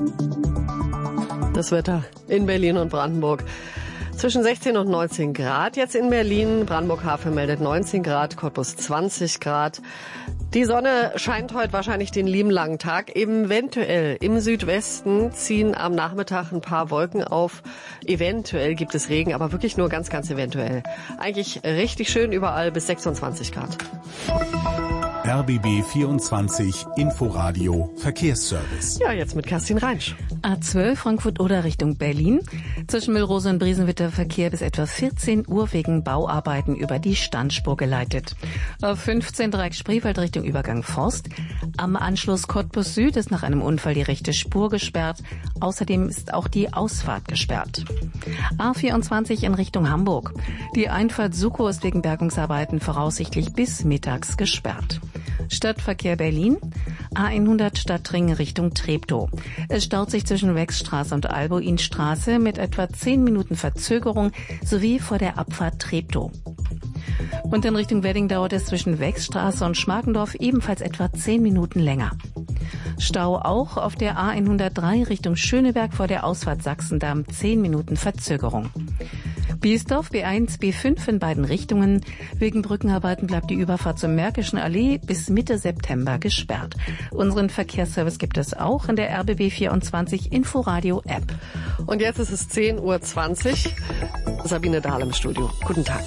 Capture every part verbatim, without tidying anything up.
Das Wetter in Berlin und Brandenburg. Zwischen sechzehn und neunzehn Grad jetzt in Berlin. Brandenburg-Havel meldet neunzehn Grad, Cottbus zwanzig Grad. Die Sonne scheint heute wahrscheinlich den lieben langen Tag. Eventuell im Südwesten ziehen am Nachmittag ein paar Wolken auf. Eventuell gibt es Regen, aber wirklich nur ganz, ganz eventuell. Eigentlich richtig schön überall bis sechsundzwanzig Grad. R B B vierundzwanzig Inforadio Verkehrsservice. Ja, jetzt mit Kerstin Reinsch. A zwölf Frankfurt oder Richtung Berlin. Zwischen Müllrose und Briesenwitter Verkehr bis etwa vierzehn Uhr wegen Bauarbeiten über die Standspur geleitet. A fünfzehn Dreieck Spreewald Richtung Übergang Forst. Am Anschluss Cottbus Süd ist nach einem Unfall die rechte Spur gesperrt. Außerdem ist auch die Ausfahrt gesperrt. A vierundzwanzig in Richtung Hamburg. Die Einfahrt Sukow ist wegen Bergungsarbeiten voraussichtlich bis mittags gesperrt. Stadtverkehr Berlin, A hundert Stadtring Richtung Treptow. Es staut sich zwischen Wechsstraße und Albuinstraße mit etwa zehn Minuten Verzögerung sowie vor der Abfahrt Treptow. Und in Richtung Wedding dauert es zwischen Wechsstraße und Schmarkendorf ebenfalls etwa zehn Minuten länger. Stau auch auf der A hundertdrei Richtung Schöneberg vor der Ausfahrt Sachsendamm, zehn Minuten Verzögerung. Biesdorf B eins, B fünf in beiden Richtungen. Wegen Brückenarbeiten bleibt die Überfahrt zur Märkischen Allee bis Mitte September gesperrt. Unseren Verkehrsservice gibt es auch in der R B B vierundzwanzig Inforadio App. Und jetzt ist es zehn Uhr zwanzig. Sabine Dahl im Studio. Guten Tag.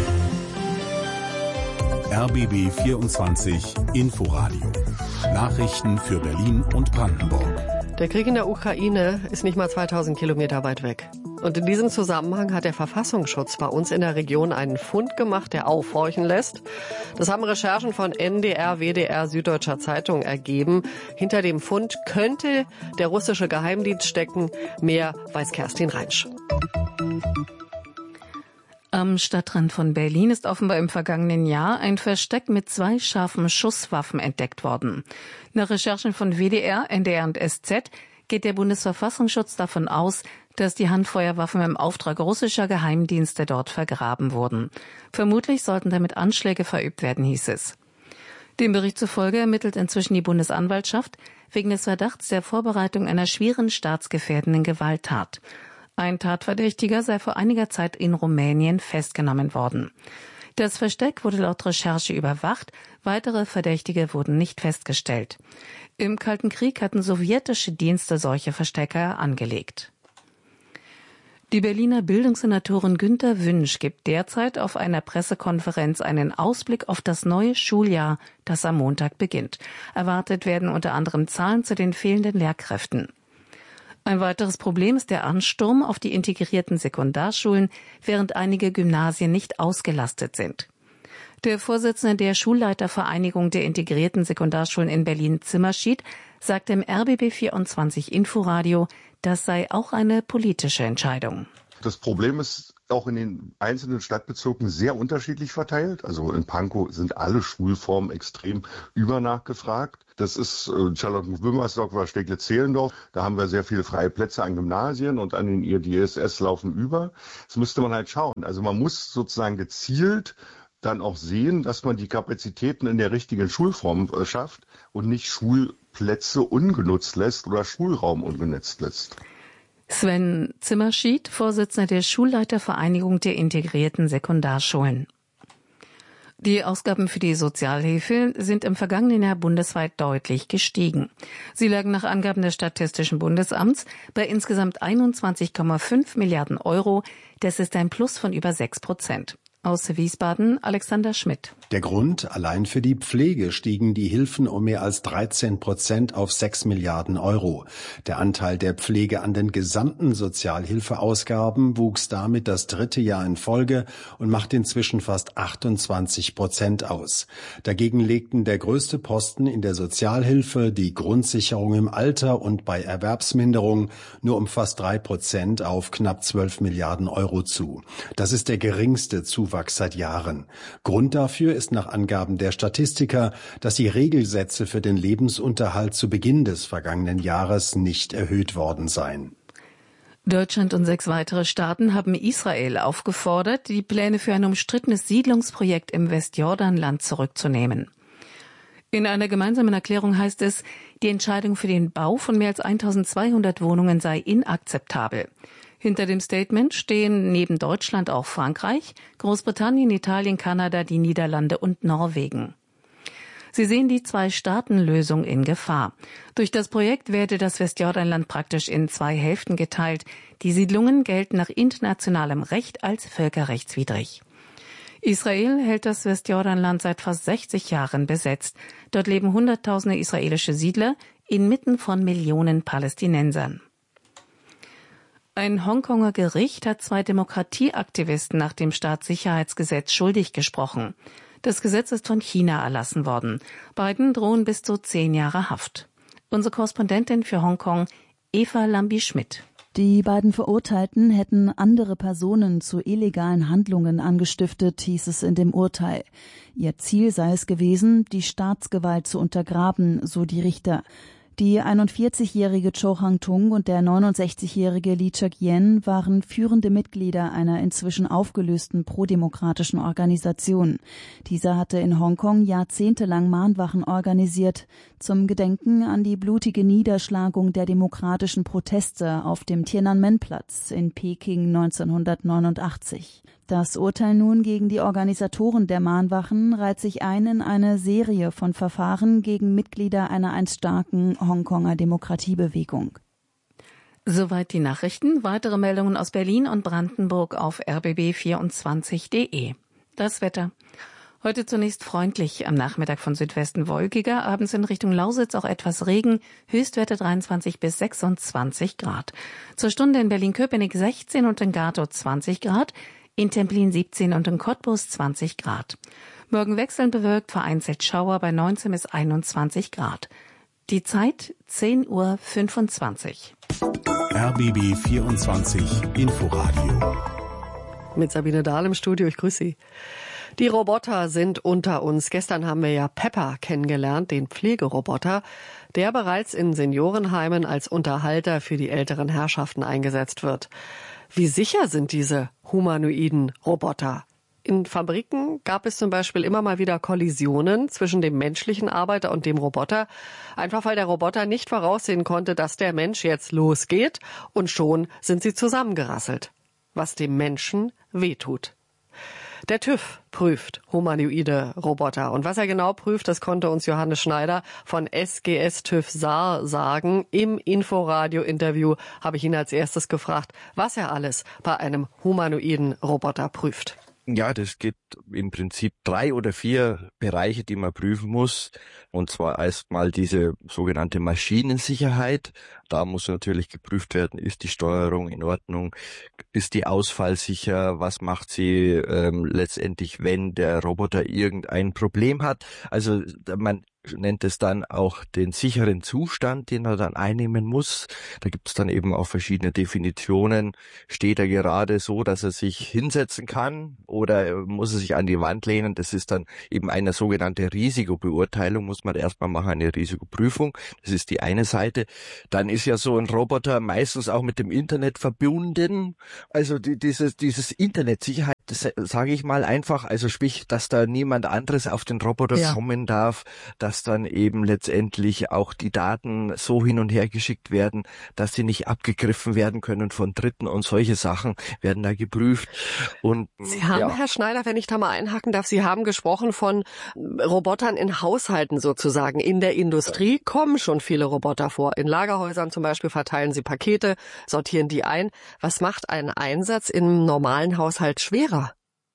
R B B vierundzwanzig Inforadio. Nachrichten für Berlin und Brandenburg. Der Krieg in der Ukraine ist nicht mal zweitausend Kilometer weit weg. Und in diesem Zusammenhang hat der Verfassungsschutz bei uns in der Region einen Fund gemacht, der aufhorchen lässt. Das haben Recherchen von N D R, W D R, Süddeutscher Zeitung ergeben. Hinter dem Fund könnte der russische Geheimdienst stecken. Mehr weiß Kerstin Reinsch. Am Stadtrand von Berlin ist offenbar im vergangenen Jahr ein Versteck mit zwei scharfen Schusswaffen entdeckt worden. Nach Recherchen von W D R, N D R und S Z geht der Bundesverfassungsschutz davon aus, dass die Handfeuerwaffen im Auftrag russischer Geheimdienste dort vergraben wurden. Vermutlich sollten damit Anschläge verübt werden, hieß es. Dem Bericht zufolge ermittelt inzwischen die Bundesanwaltschaft wegen des Verdachts der Vorbereitung einer schweren staatsgefährdenden Gewalttat. Ein Tatverdächtiger sei vor einiger Zeit in Rumänien festgenommen worden. Das Versteck wurde laut Recherche überwacht, weitere Verdächtige wurden nicht festgestellt. Im Kalten Krieg hatten sowjetische Dienste solche Verstecke angelegt. Die Berliner Bildungssenatorin Günter Wünsch gibt derzeit auf einer Pressekonferenz einen Ausblick auf das neue Schuljahr, das am Montag beginnt. Erwartet werden unter anderem Zahlen zu den fehlenden Lehrkräften. Ein weiteres Problem ist der Ansturm auf die integrierten Sekundarschulen, während einige Gymnasien nicht ausgelastet sind. Der Vorsitzende der Schulleitervereinigung der integrierten Sekundarschulen in Berlin, Zimmerschied, sagte im R B B vierundzwanzig Inforadio, das sei auch eine politische Entscheidung. Das Problem ist auch in den einzelnen Stadtbezirken sehr unterschiedlich verteilt. Also in Pankow sind alle Schulformen extrem übernachgefragt. Das ist äh, Charlottenburg-Wilmersdorf oder Steglitz-Zehlendorf. Da haben wir sehr viele freie Plätze an Gymnasien und an den I D S S laufen über. Das müsste man halt schauen. Also man muss sozusagen gezielt dann auch sehen, dass man die Kapazitäten in der richtigen Schulform äh, schafft und nicht Schulplätze ungenutzt lässt oder Schulraum ungenutzt lässt. Sven Zimmerschied, Vorsitzender der Schulleitervereinigung der integrierten Sekundarschulen. Die Ausgaben für die Sozialhilfe sind im vergangenen Jahr bundesweit deutlich gestiegen. Sie lagen nach Angaben des Statistischen Bundesamts bei insgesamt einundzwanzig Komma fünf Milliarden Euro. Das ist ein Plus von über sechs Prozent. Aus Wiesbaden Alexander Schmidt. Der Grund, allein für die Pflege stiegen die Hilfen um mehr als dreizehn Prozent auf sechs Milliarden Euro. Der Anteil der Pflege an den gesamten Sozialhilfeausgaben wuchs damit das dritte Jahr in Folge und macht inzwischen fast achtundzwanzig Prozent aus. Dagegen legten der größte Posten in der Sozialhilfe, die Grundsicherung im Alter und bei Erwerbsminderung nur um fast drei Prozent auf knapp zwölf Milliarden Euro zu. Das ist der geringste Zuwachs seit Jahren. Grund dafür ist nach Angaben der Statistiker, dass die Regelsätze für den Lebensunterhalt zu Beginn des vergangenen Jahres nicht erhöht worden seien. Deutschland und sechs weitere Staaten haben Israel aufgefordert, die Pläne für ein umstrittenes Siedlungsprojekt im Westjordanland zurückzunehmen. In einer gemeinsamen Erklärung heißt es, die Entscheidung für den Bau von mehr als eintausendzweihundert Wohnungen sei inakzeptabel. Hinter dem Statement stehen neben Deutschland auch Frankreich, Großbritannien, Italien, Kanada, die Niederlande und Norwegen. Sie sehen die Zwei-Staaten-Lösung in Gefahr. Durch das Projekt werde das Westjordanland praktisch in zwei Hälften geteilt. Die Siedlungen gelten nach internationalem Recht als völkerrechtswidrig. Israel hält das Westjordanland seit fast sechzig Jahren besetzt. Dort leben Hunderttausende israelische Siedler inmitten von Millionen Palästinensern. Ein Hongkonger Gericht hat zwei Demokratieaktivisten nach dem Staatssicherheitsgesetz schuldig gesprochen. Das Gesetz ist von China erlassen worden. Beiden drohen bis zu zehn Jahre Haft. Unsere Korrespondentin für Hongkong, Eva Lambi-Schmidt. Die beiden Verurteilten hätten andere Personen zu illegalen Handlungen angestiftet, hieß es in dem Urteil. Ihr Ziel sei es gewesen, die Staatsgewalt zu untergraben, so die Richter. Die einundvierzigjährige Cho Hang-tung und der neunundsechzigjährige Lee Chak-yen waren führende Mitglieder einer inzwischen aufgelösten prodemokratischen Organisation. Diese hatte in Hongkong jahrzehntelang Mahnwachen organisiert, zum Gedenken an die blutige Niederschlagung der demokratischen Proteste auf dem Tiananmen-Platz in Peking neunzehnhundertneunundachtzig. Das Urteil nun gegen die Organisatoren der Mahnwachen reiht sich ein in eine Serie von Verfahren gegen Mitglieder einer einst starken Hongkonger Demokratiebewegung. Soweit die Nachrichten. Weitere Meldungen aus Berlin und Brandenburg auf r b b vierundzwanzig punkt de. Das Wetter. Heute zunächst freundlich, am Nachmittag von Südwesten wolkiger, abends in Richtung Lausitz auch etwas Regen, Höchstwerte dreiundzwanzig bis sechsundzwanzig Grad. Zur Stunde in Berlin-Köpenick sechzehn und in Gatow zwanzig Grad, in Templin siebzehn und in Cottbus zwanzig Grad. Morgen wechselnd bewölkt, vereinzelt Schauer bei neunzehn bis einundzwanzig Grad. Die Zeit zehn Uhr fünfundzwanzig. R B B vierundzwanzig Inforadio. Mit Sabine Dahl im Studio, ich grüße Sie. Die Roboter sind unter uns. Gestern haben wir ja Pepper kennengelernt, den Pflegeroboter, der bereits in Seniorenheimen als Unterhalter für die älteren Herrschaften eingesetzt wird. Wie sicher sind diese humanoiden Roboter? In Fabriken gab es zum Beispiel immer mal wieder Kollisionen zwischen dem menschlichen Arbeiter und dem Roboter, einfach weil der Roboter nicht voraussehen konnte, dass der Mensch jetzt losgeht, und schon sind sie zusammengerasselt, was dem Menschen wehtut. Der TÜV prüft humanoide Roboter. Und was er genau prüft, das konnte uns Johannes Schneider von S G S TÜV Saar sagen. Im Inforadio-Interview habe ich ihn als erstes gefragt, was er alles bei einem humanoiden Roboter prüft. Ja, das gibt im Prinzip drei oder vier Bereiche, die man prüfen muss. Und zwar erstmal diese sogenannte Maschinensicherheit. Da muss natürlich geprüft werden, ist die Steuerung in Ordnung, ist die ausfallsicher, was macht sie ähm, letztendlich, wenn der Roboter irgendein Problem hat. Also man nennt es dann auch den sicheren Zustand, den er dann einnehmen muss. Da gibt es dann eben auch verschiedene Definitionen. Steht er gerade so, dass er sich hinsetzen kann, oder muss er sich an die Wand lehnen? Das ist dann eben eine sogenannte Risikobeurteilung, muss man erstmal machen, eine Risikoprüfung. Das ist die eine Seite. Dann ist ja so ein Roboter meistens auch mit dem Internet verbunden. Also die, dieses, dieses Internetsicherheit, das sage ich mal einfach, also sprich, dass da niemand anderes auf den Roboter ja. kommen darf, dass dann eben letztendlich auch die Daten so hin und her geschickt werden, dass sie nicht abgegriffen werden können von Dritten, und solche Sachen werden da geprüft. Und Sie haben, ja. Herr Schneider, wenn ich da mal einhaken darf, Sie haben gesprochen von Robotern in Haushalten sozusagen. In der Industrie ja. kommen schon viele Roboter vor. In Lagerhäusern zum Beispiel verteilen sie Pakete, sortieren die ein. Was macht einen Einsatz im normalen Haushalt schwerer?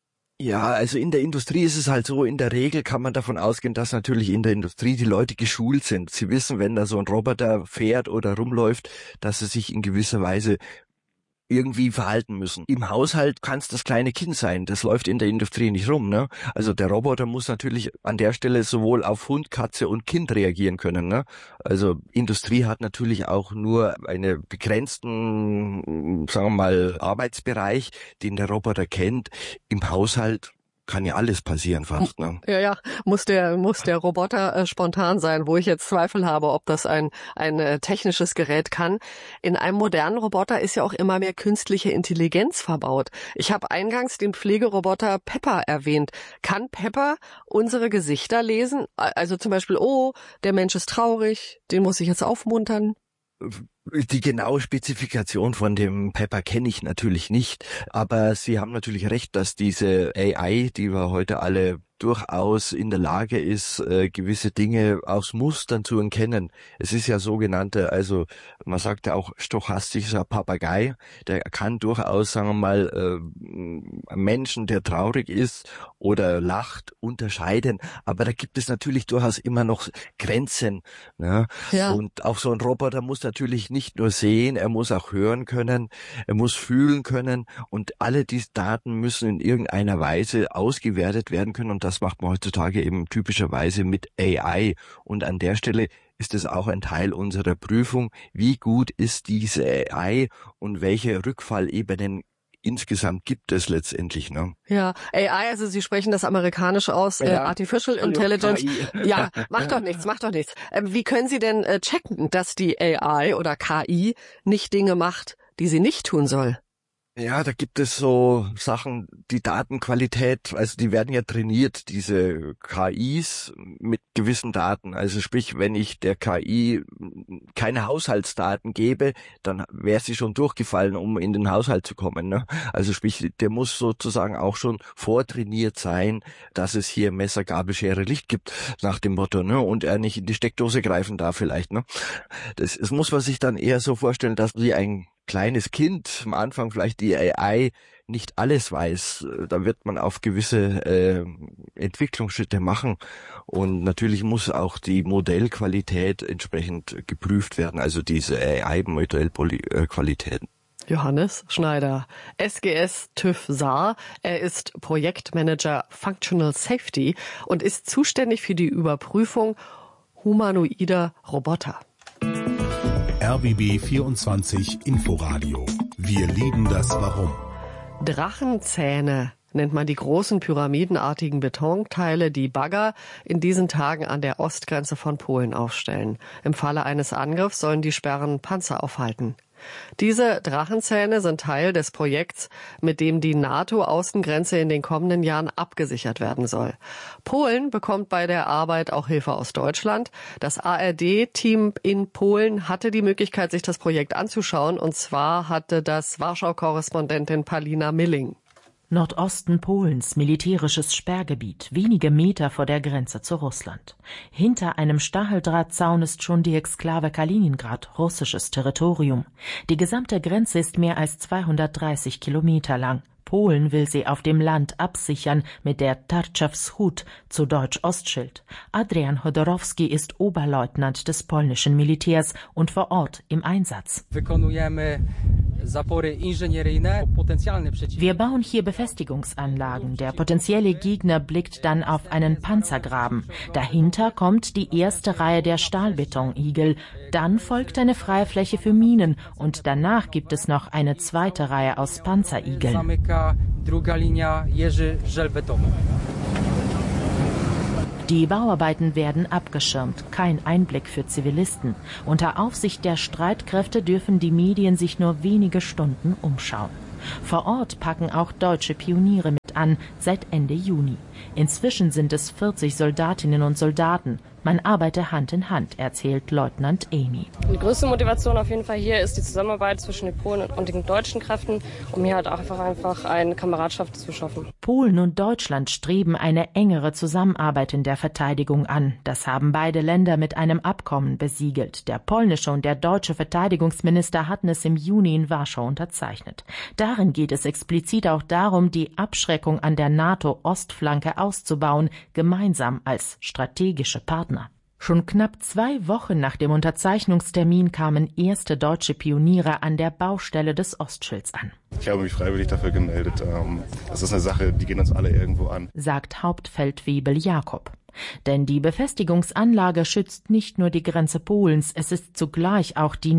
Ja, also in der Industrie ist es halt so, in der Regel kann man davon ausgehen, dass natürlich in der Industrie die Leute geschult sind. Sie wissen, wenn da so ein Roboter fährt oder rumläuft, dass sie sich in gewisser Weise irgendwie verhalten müssen. Im Haushalt kann es das kleine Kind sein, das läuft in der Industrie nicht rum, ne? Also der Roboter muss natürlich an der Stelle sowohl auf Hund, Katze und Kind reagieren können, ne? Also Industrie hat natürlich auch nur einen begrenzten, sagen wir mal, Arbeitsbereich, den der Roboter kennt. Im Haushalt kann ja alles passieren fast. Ne? Ja, ja, muss der muss der Roboter äh, spontan sein, wo ich jetzt Zweifel habe, ob das ein ein äh, technisches Gerät kann. In einem modernen Roboter ist ja auch immer mehr künstliche Intelligenz verbaut. Ich habe eingangs den Pflegeroboter Pepper erwähnt. Kann Pepper unsere Gesichter lesen? Also zum Beispiel, oh, der Mensch ist traurig, den muss ich jetzt aufmuntern. Die genaue Spezifikation von dem Pepper kenne ich natürlich nicht, aber Sie haben natürlich recht, dass diese A I, die wir heute alle durchaus in der Lage ist, äh, gewisse Dinge aus Mustern zu erkennen. Es ist ja sogenannte, also man sagt ja auch stochastischer Papagei, der kann durchaus, sagen wir mal, äh, Menschen, der traurig ist oder lacht, unterscheiden. Aber da gibt es natürlich durchaus immer noch Grenzen. Ne? Ja. Und auch so ein Roboter muss natürlich nicht nur sehen, er muss auch hören können, er muss fühlen können und alle diese Daten müssen in irgendeiner Weise ausgewertet werden können und das macht man heutzutage eben typischerweise mit A I. Und an der Stelle ist es auch ein Teil unserer Prüfung, wie gut ist diese A I und welche Rückfallebenen insgesamt gibt es letztendlich, ne? Ja, A I, also Sie sprechen das amerikanisch aus, äh, Ja. Artificial Intelligence. Ja, macht doch nichts, macht doch nichts. Ähm, wie können Sie denn äh, checken, dass die A I oder K I nicht Dinge macht, die sie nicht tun soll? Ja, da gibt es so Sachen, die Datenqualität, also die werden ja trainiert, diese K Is mit gewissen Daten. Also sprich, wenn ich der K I keine Haushaltsdaten gebe, dann wäre sie schon durchgefallen, um in den Haushalt zu kommen. Ne? Also sprich, der muss sozusagen auch schon vortrainiert sein, dass es hier Messer, Gabel, Schere, Licht gibt, nach dem Motto, ne? Und er nicht in die Steckdose greifen darf vielleicht. Ne? Das, das muss man sich dann eher so vorstellen, dass wie ein kleines Kind am Anfang vielleicht die A I nicht alles weiß. Da wird man auf gewisse äh, Entwicklungsschritte machen und natürlich muss auch die Modellqualität entsprechend geprüft werden, also diese A I-Modellqualität. Johannes Schneider, S G S TÜV Saar. Er ist Projektmanager Functional Safety und ist zuständig für die Überprüfung humanoider Roboter. R B B vierundzwanzig Inforadio. Wir lieben das Warum. Drachenzähne nennt man die großen pyramidenartigen Betonteile, die Bagger in diesen Tagen an der Ostgrenze von Polen aufstellen. Im Falle eines Angriffs sollen die Sperren Panzer aufhalten. Diese Drachenzähne sind Teil des Projekts, mit dem die NATO-Außengrenze in den kommenden Jahren abgesichert werden soll. Polen bekommt bei der Arbeit auch Hilfe aus Deutschland. Das A R D-Team in Polen hatte die Möglichkeit, sich das Projekt anzuschauen. Und zwar hatte das Warschau-Korrespondentin Palina Milling. Nordosten Polens, militärisches Sperrgebiet, wenige Meter vor der Grenze zu Russland. Hinter einem Stacheldrahtzaun ist schon die Exklave Kaliningrad, russisches Territorium. Die gesamte Grenze ist mehr als zweihundertdreißig Kilometer lang. Polen will sie auf dem Land absichern mit der Tarcza Wschód, zu Deutsch Ostschild. Adrian Chodorowski ist Oberleutnant des polnischen Militärs und vor Ort im Einsatz. Wir bauen hier Befestigungsanlagen. Der potenzielle Gegner blickt dann auf einen Panzergraben. Dahinter kommt die erste Reihe der Stahlbetonigel. Dann folgt eine freie Fläche für Minen und danach gibt es noch eine zweite Reihe aus Panzerigeln. Die Bauarbeiten werden abgeschirmt, kein Einblick für Zivilisten. Unter Aufsicht der Streitkräfte dürfen die Medien sich nur wenige Stunden umschauen. Vor Ort packen auch deutsche Pioniere mit an, seit Ende Juni. Inzwischen sind es vierzig Soldatinnen und Soldaten. Man arbeite Hand in Hand, erzählt Leutnant Amy. Die größte Motivation auf jeden Fall hier ist die Zusammenarbeit zwischen den Polen und den deutschen Kräften, um hier halt einfach, einfach eine Kameradschaft zu schaffen. Polen und Deutschland streben eine engere Zusammenarbeit in der Verteidigung an. Das haben beide Länder mit einem Abkommen besiegelt. Der polnische und der deutsche Verteidigungsminister hatten es im Juni in Warschau unterzeichnet. Darin geht es explizit auch darum, die Abschreckung an der NATO-Ostflanke auszubauen, gemeinsam als strategische Partner. Schon knapp zwei Wochen nach dem Unterzeichnungstermin kamen erste deutsche Pioniere an der Baustelle des Ostschilds an. Ich habe mich freiwillig dafür gemeldet. Das ist eine Sache, die geht uns alle irgendwo an, sagt Hauptfeldwebel Jakob. Denn die Befestigungsanlage schützt nicht nur die Grenze Polens, es ist zugleich auch die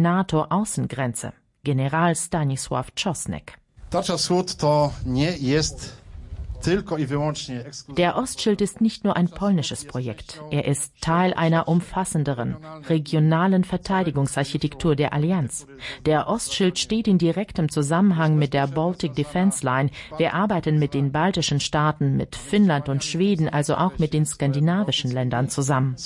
NATO-Außengrenze. General Stanisław Czosnek. Tarcza Wschód to nie jest Der Ostschild ist nicht nur ein polnisches Projekt. Er ist Teil einer umfassenderen, regionalen Verteidigungsarchitektur der Allianz. Der Ostschild steht in direktem Zusammenhang mit der Baltic Defense Line. Wir arbeiten mit den baltischen Staaten, mit Finnland und Schweden, also auch mit den skandinavischen Ländern zusammen.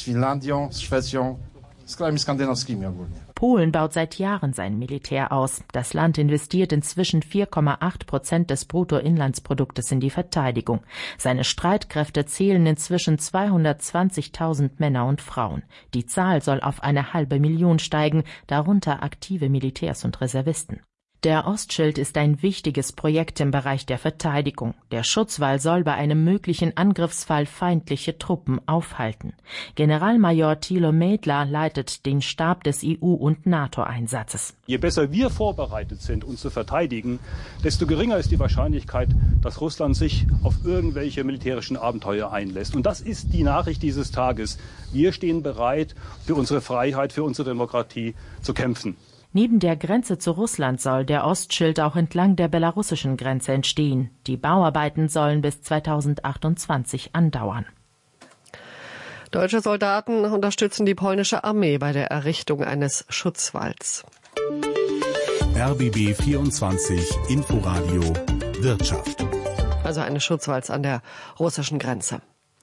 Polen baut seit Jahren sein Militär aus. Das Land investiert inzwischen vier Komma acht Prozent des Bruttoinlandsproduktes in die Verteidigung. Seine Streitkräfte zählen inzwischen zweihundertzwanzigtausend Männer und Frauen. Die Zahl soll auf eine halbe Million steigen, darunter aktive Militärs und Reservisten. Der Ostschild ist ein wichtiges Projekt im Bereich der Verteidigung. Der Schutzwall soll bei einem möglichen Angriffsfall feindliche Truppen aufhalten. Generalmajor Thilo Mädler leitet den Stab des E U- und NATO-Einsatzes. Je besser wir vorbereitet sind, uns zu verteidigen, desto geringer ist die Wahrscheinlichkeit, dass Russland sich auf irgendwelche militärischen Abenteuer einlässt. Und das ist die Nachricht dieses Tages. Wir stehen bereit, für unsere Freiheit, für unsere Demokratie zu kämpfen. Neben der Grenze zu Russland soll der Ostschild auch entlang der belarussischen Grenze entstehen. Die Bauarbeiten sollen bis zweitausendachtundzwanzig andauern. Deutsche Soldaten unterstützen die polnische Armee bei der Errichtung eines Schutzwalls. R B B vierundzwanzig Inforadio Wirtschaft. Also eines Schutzwalls an der russischen Grenze.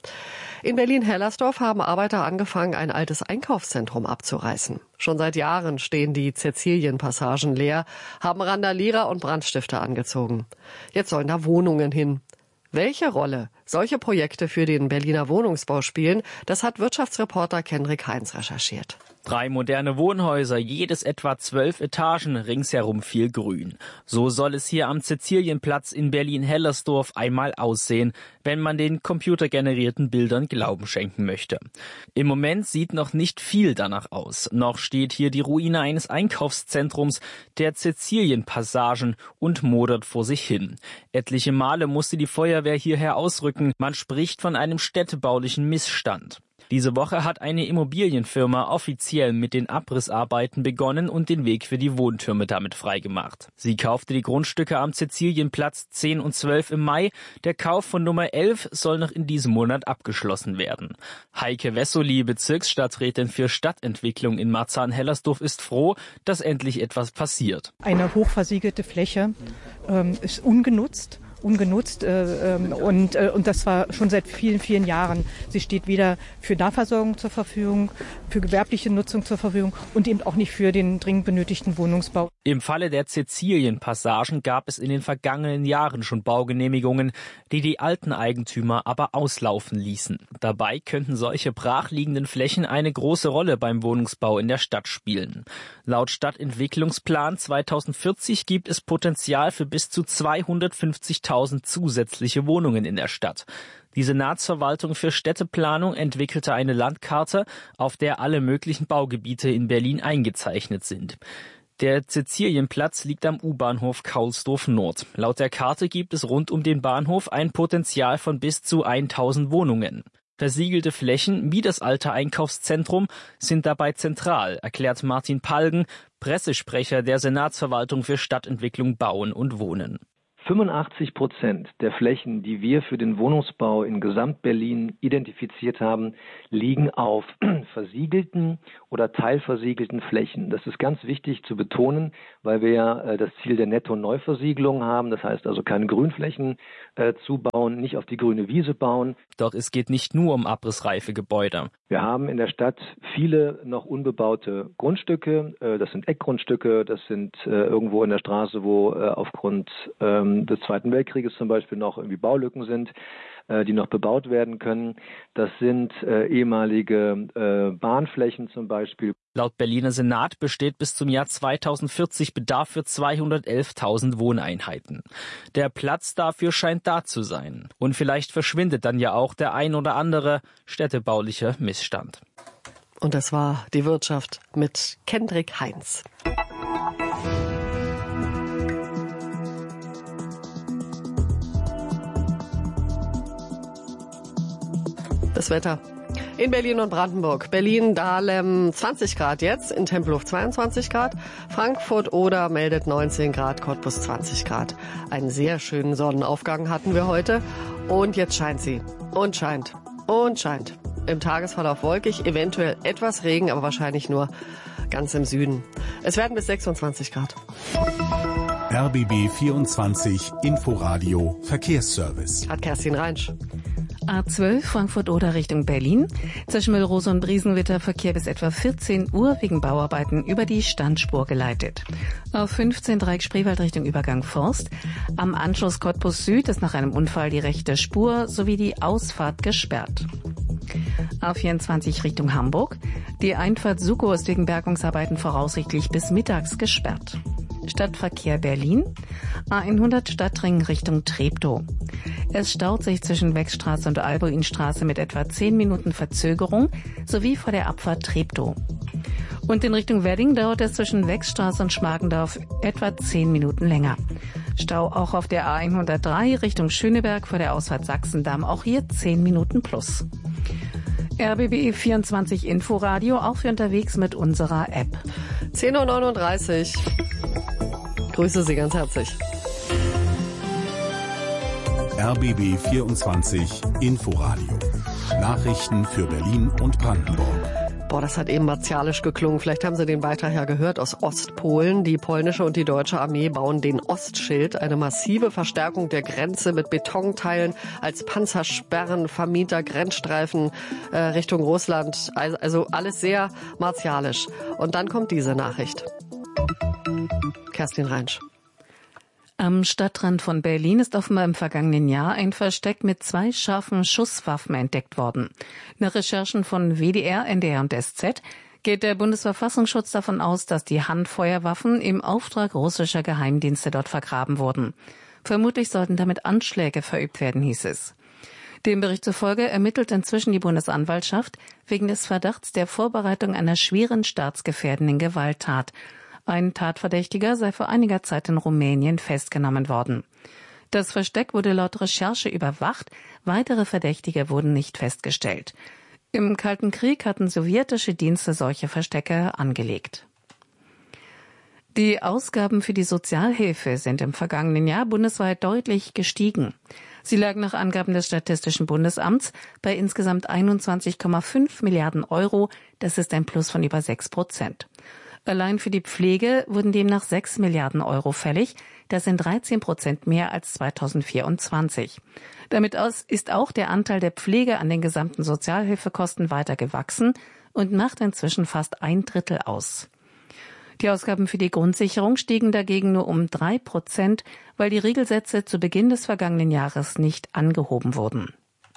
In Berlin-Hellersdorf haben Arbeiter angefangen, ein altes Einkaufszentrum abzureißen. Schon seit Jahren stehen die Cäcilienpassagen leer, haben Randalierer und Brandstifter angezogen. Jetzt sollen da Wohnungen hin. Welche Rolle solche Projekte für den Berliner Wohnungsbau spielen, das hat Wirtschaftsreporter Kendrick Heinz recherchiert. Drei moderne Wohnhäuser, jedes etwa zwölf Etagen, ringsherum viel Grün. So soll es hier am Cäcilienplatz in Berlin-Hellersdorf einmal aussehen, wenn man den computergenerierten Bildern Glauben schenken möchte. Im Moment sieht noch nicht viel danach aus. Noch steht hier die Ruine eines Einkaufszentrums, der Cäcilienpassagen, und modert vor sich hin. Etliche Male musste die Feuerwehr hierher ausrücken. Man spricht von einem städtebaulichen Missstand. Diese Woche hat eine Immobilienfirma offiziell mit den Abrissarbeiten begonnen und den Weg für die Wohntürme damit freigemacht. Sie kaufte die Grundstücke am Cäcilienplatz zehn und zwölf im Mai. Der Kauf von Nummer elf soll noch in diesem Monat abgeschlossen werden. Heike Wessoli, Bezirksstadträtin für Stadtentwicklung in Marzahn-Hellersdorf, ist froh, dass endlich etwas passiert. Eine hochversiegelte Fläche ähm, ist ungenutzt. ungenutzt äh, und, äh, und das war schon seit vielen, vielen Jahren. Sie steht weder für Nahversorgung zur Verfügung, für gewerbliche Nutzung zur Verfügung und eben auch nicht für den dringend benötigten Wohnungsbau. Im Falle der Cäcilienpassagen gab es in den vergangenen Jahren schon Baugenehmigungen, die die alten Eigentümer aber auslaufen ließen. Dabei könnten solche brachliegenden Flächen eine große Rolle beim Wohnungsbau in der Stadt spielen. Laut Stadtentwicklungsplan zweitausendvierzig gibt es Potenzial für bis zu zweihundertfünfzigtausend zusätzliche Wohnungen in der Stadt. Die Senatsverwaltung für Städteplanung entwickelte eine Landkarte, auf der alle möglichen Baugebiete in Berlin eingezeichnet sind. Der Cäcilienplatz liegt am U-Bahnhof Kaulsdorf Nord. Laut der Karte gibt es rund um den Bahnhof ein Potenzial von bis zu tausend Wohnungen. Versiegelte Flächen wie das alte Einkaufszentrum sind dabei zentral, erklärt Martin Palgen, Pressesprecher der Senatsverwaltung für Stadtentwicklung, Bauen und Wohnen. fünfundachtzig Prozent der Flächen, die wir für den Wohnungsbau in Gesamt-Berlin identifiziert haben, liegen auf versiegelten oder teilversiegelten Flächen. Das ist ganz wichtig zu betonen, weil wir ja das Ziel der Netto-Neuversiegelung haben. Das heißt also keine Grünflächen äh, zubauen, nicht auf die grüne Wiese bauen. Doch es geht nicht nur um abrissreife Gebäude. Wir haben in der Stadt viele noch unbebaute Grundstücke. Äh, das sind Eckgrundstücke, das sind äh, irgendwo in der Straße, wo äh, aufgrund ähm, des Zweiten Weltkrieges zum Beispiel noch irgendwie Baulücken sind, äh, die noch bebaut werden können. Das sind äh, ehemalige äh, Bahnflächen zum Beispiel. Laut Berliner Senat besteht bis zum Jahr zweitausendvierzig Bedarf für zweihundertelftausend Wohneinheiten. Der Platz dafür scheint da zu sein. Und vielleicht verschwindet dann ja auch der ein oder andere städtebauliche Missstand. Und das war die Wirtschaft mit Kendrick Heinz. Das Wetter. In Berlin und Brandenburg. Berlin, Dahlem zwanzig Grad jetzt, in Tempelhof zweiundzwanzig Grad. Frankfurt Oder meldet neunzehn Grad, Cottbus zwanzig Grad. Einen sehr schönen Sonnenaufgang hatten wir heute. Und jetzt scheint sie. Und scheint. Und scheint. Im Tagesverlauf wolkig, eventuell etwas Regen, aber wahrscheinlich nur ganz im Süden. Es werden bis sechsundzwanzig Grad. R B B vierundzwanzig Inforadio Verkehrsservice. Hat Kerstin Reinsch. A zwölf Frankfurt-Oder Richtung Berlin. Zwischen Müllrose und Briesenwitter Verkehr bis etwa vierzehn Uhr wegen Bauarbeiten über die Standspur geleitet. A fünfzehn Dreieck Spreewald Richtung Übergang Forst. Am Anschluss Cottbus Süd ist nach einem Unfall die rechte Spur sowie die Ausfahrt gesperrt. A vierundzwanzig Richtung Hamburg. Die Einfahrt Sukow ist wegen Bergungsarbeiten voraussichtlich bis mittags gesperrt. Stadtverkehr Berlin. A hundert Stadtring Richtung Treptow. Es staut sich zwischen Wechstraße und Albuinstraße mit etwa zehn Minuten Verzögerung sowie vor der Abfahrt Treptow. Und in Richtung Wedding dauert es zwischen Wechstraße und Schmargendorf etwa zehn Minuten länger. Stau auch auf der A hundertdrei Richtung Schöneberg vor der Ausfahrt Sachsendamm, auch hier zehn Minuten plus. R B B vierundzwanzig Inforadio, auch für unterwegs mit unserer App. zehn Uhr neununddreißig. Grüße Sie ganz herzlich. R B B vierundzwanzig Inforadio. Nachrichten für Berlin und Brandenburg. Boah, das hat eben martialisch geklungen. Vielleicht haben Sie den Beitrag ja gehört aus Ostpolen. Die polnische und die deutsche Armee bauen den Ostschild, eine massive Verstärkung der Grenze mit Betonteilen als Panzersperren, Vermieter, Grenzstreifen äh, Richtung Russland. Also, also alles sehr martialisch. Und dann kommt diese Nachricht. Kerstin Reinsch. Am Stadtrand von Berlin ist offenbar im vergangenen Jahr ein Versteck mit zwei scharfen Schusswaffen entdeckt worden. Nach Recherchen von W D R, N D R und S Z geht der Bundesverfassungsschutz davon aus, dass die Handfeuerwaffen im Auftrag russischer Geheimdienste dort vergraben wurden. Vermutlich sollten damit Anschläge verübt werden, hieß es. Dem Bericht zufolge ermittelt inzwischen die Bundesanwaltschaft wegen des Verdachts der Vorbereitung einer schweren staatsgefährdenden Gewalttat. Ein Tatverdächtiger sei vor einiger Zeit in Rumänien festgenommen worden. Das Versteck wurde laut Recherche überwacht, weitere Verdächtige wurden nicht festgestellt. Im Kalten Krieg hatten sowjetische Dienste solche Verstecke angelegt. Die Ausgaben für die Sozialhilfe sind im vergangenen Jahr bundesweit deutlich gestiegen. Sie lagen nach Angaben des Statistischen Bundesamts bei insgesamt einundzwanzig Komma fünf Milliarden Euro. Das ist ein Plus von über sechs Prozent. Allein für die Pflege wurden demnach sechs Milliarden Euro fällig. Das sind dreizehn Prozent mehr als zweitausendvierundzwanzig. Damit ist auch der Anteil der Pflege an den gesamten Sozialhilfekosten weiter gewachsen und macht inzwischen fast ein Drittel aus. Die Ausgaben für die Grundsicherung stiegen dagegen nur um drei Prozent, weil die Regelsätze zu Beginn des vergangenen Jahres nicht angehoben wurden.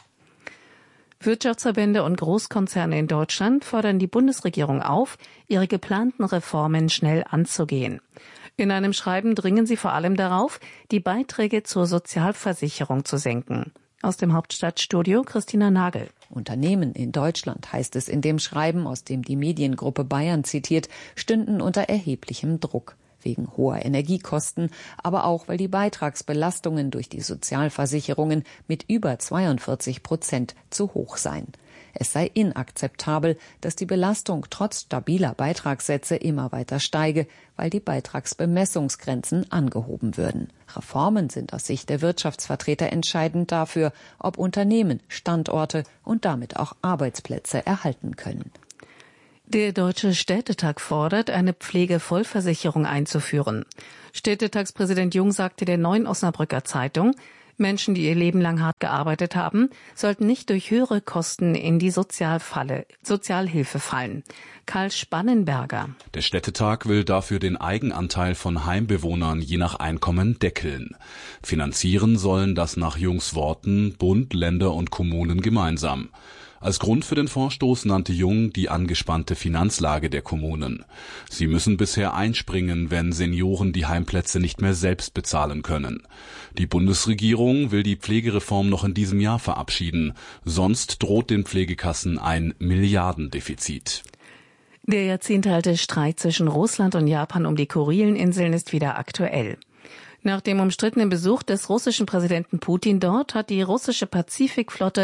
Wirtschaftsverbände und Großkonzerne in Deutschland fordern die Bundesregierung auf, ihre geplanten Reformen schnell anzugehen. In einem Schreiben dringen sie vor allem darauf, die Beiträge zur Sozialversicherung zu senken. Aus dem Hauptstadtstudio Christina Nagel. Unternehmen in Deutschland, heißt es in dem Schreiben, aus dem die Mediengruppe Bayern zitiert, stünden unter erheblichem Druck. Wegen hoher Energiekosten, aber auch, weil die Beitragsbelastungen durch die Sozialversicherungen mit über zweiundvierzig Prozent zu hoch seien. Es sei inakzeptabel, dass die Belastung trotz stabiler Beitragssätze immer weiter steige, weil die Beitragsbemessungsgrenzen angehoben würden. Reformen sind aus Sicht der Wirtschaftsvertreter entscheidend dafür, ob Unternehmen Standorte und damit auch Arbeitsplätze erhalten können. Der Deutsche Städtetag fordert, eine Pflegevollversicherung einzuführen. Städtetagspräsident Jung sagte der Neuen Osnabrücker Zeitung, Menschen, die ihr Leben lang hart gearbeitet haben, sollten nicht durch höhere Kosten in die Sozialfalle, Sozialhilfe fallen. Karl Spannenberger. Der Städtetag will dafür den Eigenanteil von Heimbewohnern je nach Einkommen deckeln. Finanzieren sollen das nach Jungs Worten Bund, Länder und Kommunen gemeinsam. Als Grund für den Vorstoß nannte Jung die angespannte Finanzlage der Kommunen. Sie müssen bisher einspringen, wenn Senioren die Heimplätze nicht mehr selbst bezahlen können. Die Bundesregierung will die Pflegereform noch in diesem Jahr verabschieden. Sonst droht den Pflegekassen ein Milliardendefizit. Der jahrzehntealte Streit zwischen Russland und Japan um die Kurileninseln ist wieder aktuell. Nach dem umstrittenen Besuch des russischen Präsidenten Putin dort hat die russische Pazifikflotte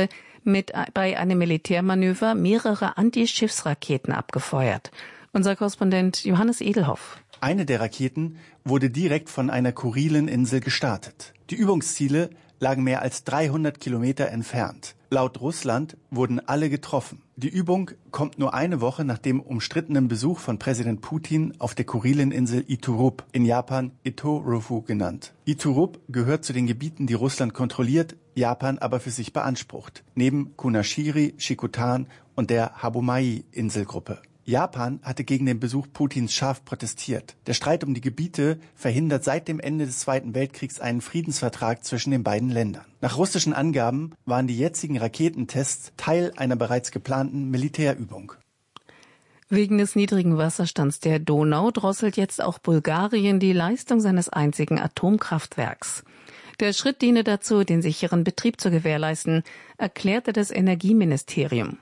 mit bei einem Militärmanöver mehrere Anti-Schiffsraketen abgefeuert. Unser Korrespondent Johannes Edelhoff. Eine der Raketen wurde direkt von einer Kurilinsel gestartet. Die Übungsziele lagen mehr als dreihundert Kilometer entfernt. Laut Russland wurden alle getroffen. Die Übung kommt nur eine Woche nach dem umstrittenen Besuch von Präsident Putin auf der Kurilinsel Iturup, in Japan Itorufu genannt. Iturup gehört zu den Gebieten, die Russland kontrolliert, Japan aber für sich beansprucht, neben Kunashiri, Shikotan und der Habomai-Inselgruppe. Japan hatte gegen den Besuch Putins scharf protestiert. Der Streit um die Gebiete verhindert seit dem Ende des Zweiten Weltkriegs einen Friedensvertrag zwischen den beiden Ländern. Nach russischen Angaben waren die jetzigen Raketentests Teil einer bereits geplanten Militärübung. Wegen des niedrigen Wasserstands der Donau drosselt jetzt auch Bulgarien die Leistung seines einzigen Atomkraftwerks. Der Schritt diene dazu, den sicheren Betrieb zu gewährleisten, erklärte das Energieministerium.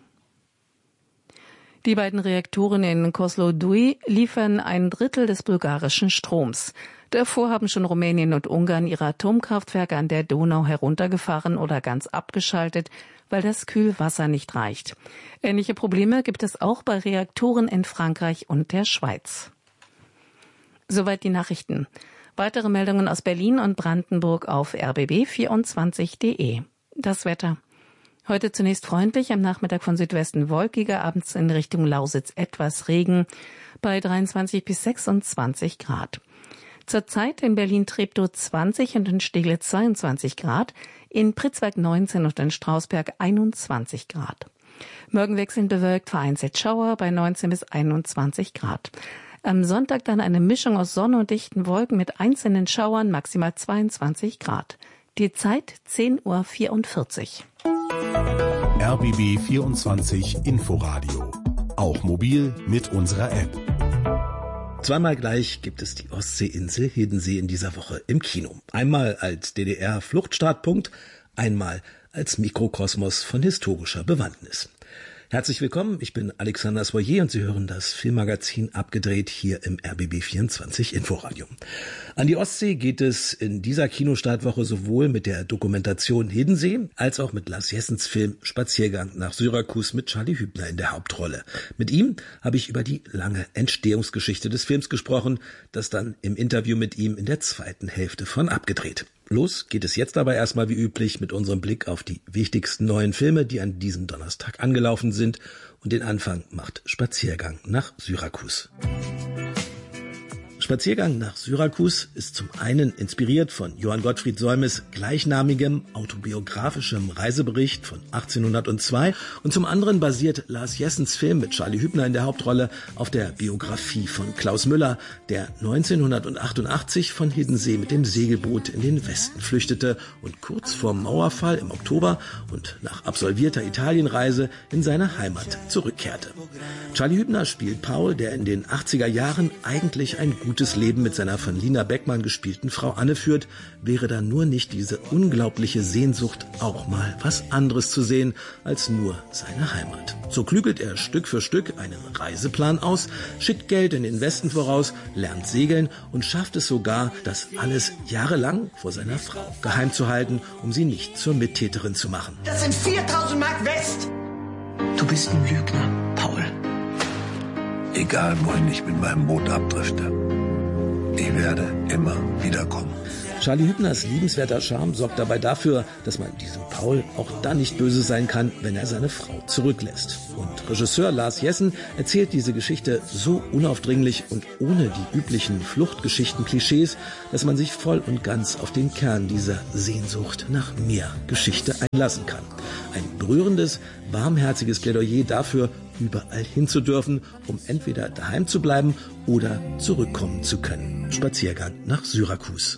Die beiden Reaktoren in Kozloduy liefern ein Drittel des bulgarischen Stroms. Davor haben schon Rumänien und Ungarn ihre Atomkraftwerke an der Donau heruntergefahren oder ganz abgeschaltet, weil das Kühlwasser nicht reicht. Ähnliche Probleme gibt es auch bei Reaktoren in Frankreich und der Schweiz. Soweit die Nachrichten. Weitere Meldungen aus Berlin und Brandenburg auf r b b vierundzwanzig punkt de. Das Wetter. Heute zunächst freundlich, am Nachmittag von Südwesten wolkiger, abends in Richtung Lausitz etwas Regen bei dreiundzwanzig bis sechsundzwanzig Grad. Zurzeit in Berlin-Treptow zwanzig und in Steglitz zweiundzwanzig Grad, in Pritzwalk neunzehn und in Strausberg einundzwanzig Grad. Morgen wechselnd bewölkt, vereinzelt Schauer bei neunzehn bis einundzwanzig Grad. Am Sonntag dann eine Mischung aus Sonne und dichten Wolken mit einzelnen Schauern, maximal zweiundzwanzig Grad. Die Zeit zehn Uhr vierundvierzig. R B B vierundzwanzig Inforadio. Auch mobil mit unserer App. Zweimal gleich gibt es die Ostseeinsel Hiddensee in dieser Woche im Kino. Einmal als D D R-Fluchtstartpunkt, einmal als Mikrokosmos von historischer Bewandtnis. Herzlich willkommen, ich bin Alexander Soyer und Sie hören das Filmmagazin Abgedreht hier im R B B vierundzwanzig Inforadio. An die Ostsee geht es in dieser Kinostartwoche sowohl mit der Dokumentation Hiddensee als auch mit Lars Jessens Film Spaziergang nach Syrakus mit Charlie Hübner in der Hauptrolle. Mit ihm habe ich über die lange Entstehungsgeschichte des Films gesprochen, das dann im Interview mit ihm in der zweiten Hälfte von Abgedreht. Los geht es jetzt aber erstmal wie üblich mit unserem Blick auf die wichtigsten neuen Filme, die an diesem Donnerstag angelaufen sind. Und den Anfang macht Spaziergang nach Syrakus. Spaziergang nach Syrakus ist zum einen inspiriert von Johann Gottfried Solmes gleichnamigem autobiografischem Reisebericht von achtzehnhundertzwei und zum anderen basiert Lars Jessens Film mit Charlie Hübner in der Hauptrolle auf der Biografie von Klaus Müller, der neunzehnhundertachtundachtzig von Hiddensee mit dem Segelboot in den Westen flüchtete und kurz vorm Mauerfall im Oktober und nach absolvierter Italienreise in seine Heimat zurückkehrte. Charlie Hübner spielt Paul, der in den achtziger Jahren eigentlich ein gutes Leben mit seiner von Lina Beckmann gespielten Frau Anne führt, wäre da nur nicht diese unglaubliche Sehnsucht, auch mal was anderes zu sehen als nur seine Heimat. So klügelt er Stück für Stück einen Reiseplan aus, schickt Geld in den Westen voraus, lernt segeln und schafft es sogar, das alles jahrelang vor seiner Frau geheim zu halten, um sie nicht zur Mittäterin zu machen. Das sind viertausend Mark West! Du bist ein Lügner, Paul. Egal, wohin ich mit meinem Boot abdrifte. Ich werde immer wiederkommen. Charlie Hübners liebenswerter Charme sorgt dabei dafür, dass man diesem Paul auch dann nicht böse sein kann, wenn er seine Frau zurücklässt. Und Regisseur Lars Jessen erzählt diese Geschichte so unaufdringlich und ohne die üblichen Fluchtgeschichten-Klischees, dass man sich voll und ganz auf den Kern dieser Sehnsucht nach mehr Geschichte einlassen kann. Ein berührendes, warmherziges Plädoyer dafür, überall hin zu dürfen, um entweder daheim zu bleiben oder zurückkommen zu können. Spaziergang nach Syrakus.